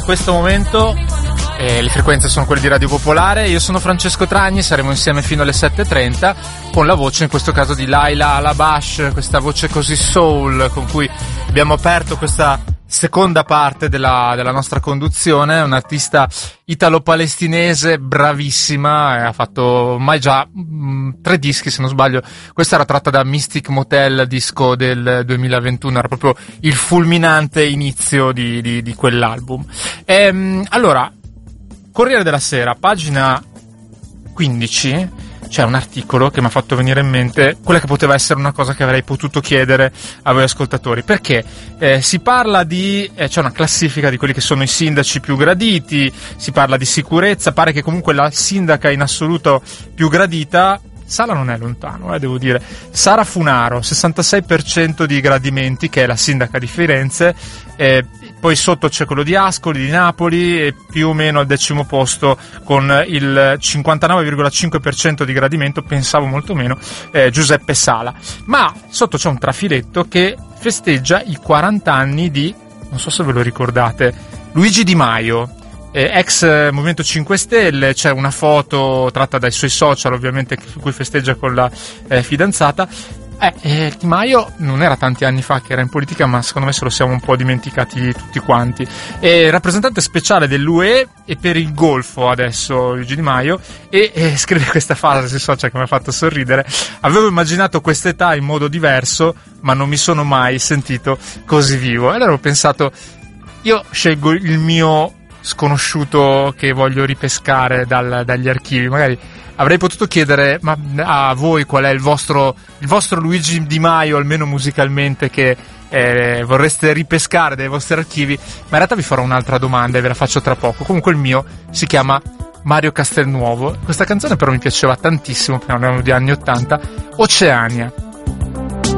questo momento le frequenze sono quelle di Radio Popolare. Io sono Francesco Tragni, saremo insieme fino alle 7:30 con la voce, in questo caso, di Laila Alabash, questa voce così soul con cui abbiamo aperto questa seconda parte della nostra conduzione. È un'artista italo-palestinese bravissima, ha fatto ormai già 3 dischi se non sbaglio. Questa era tratta da Mystic Motel, disco del 2021, era proprio il fulminante inizio di quell'album. Allora, Corriere della Sera, pagina 15, c'è un articolo che mi ha fatto venire in mente quella che poteva essere una cosa che avrei potuto chiedere a voi ascoltatori, perché si parla di c'è una classifica di quelli che sono i sindaci più graditi, si parla di sicurezza, pare che comunque la sindaca in assoluto più gradita, Sala non è lontano, devo dire, Sara Funaro, 66% di gradimenti, che è la sindaca di Firenze, poi sotto c'è quello di Ascoli, di Napoli, e più o meno al 10° posto con il 59,5% di gradimento, pensavo molto meno, Giuseppe Sala. Ma sotto c'è un trafiletto che festeggia i 40 anni di, non so se ve lo ricordate, Luigi Di Maio, ex Movimento 5 Stelle. C'è una foto tratta dai suoi social, ovviamente, su cui festeggia con la fidanzata. Di Maio non era tanti anni fa che era in politica, ma secondo me se lo siamo un po' dimenticati tutti quanti. È rappresentante speciale dell'UE e per il Golfo adesso Luigi Di Maio, e scrive questa frase sui social che mi ha fatto sorridere: avevo immaginato quest'età in modo diverso, ma non mi sono mai sentito così vivo. E allora ho pensato, io scelgo il mio sconosciuto che voglio ripescare dagli archivi. Magari avrei potuto chiedere a voi qual è il vostro Luigi Di Maio, almeno musicalmente, che vorreste ripescare dai vostri archivi, ma in realtà vi farò un'altra domanda e ve la faccio tra poco. Comunque il mio si chiama Mario Castelnuovo. Questa canzone però mi piaceva tantissimo, parliamo di anni 80, Oceania.